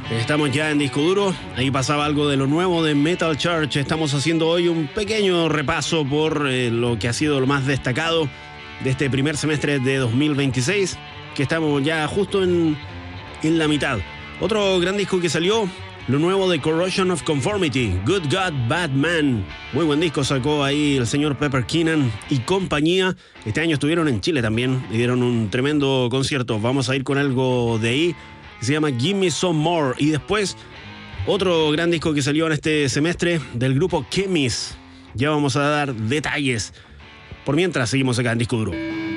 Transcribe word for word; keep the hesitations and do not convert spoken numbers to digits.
Estamos ya en Disco Duro. Ahí pasaba algo de lo nuevo de Metal Church. Estamos haciendo hoy un pequeño repaso por eh, lo que ha sido lo más destacado de este primer semestre de dos mil veintiséis, que estamos ya justo en, en la mitad. Otro gran disco que salió, lo nuevo de Corrosion of Conformity, Good God, Bad Man. Muy buen disco sacó ahí el señor Pepper Keenan y compañía. Este año estuvieron en Chile también y dieron un tremendo concierto. Vamos a ir con algo de ahí, que se llama Give Me Some More. Y después, otro gran disco que salió en este semestre del grupo Chemis. Ya vamos a dar detalles. Por mientras, seguimos acá en Disco Duro.